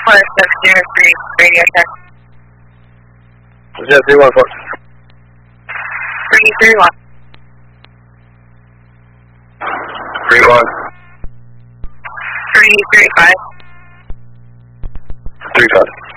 40603, radio check. Yeah, 314. 331. 31. 335. 35.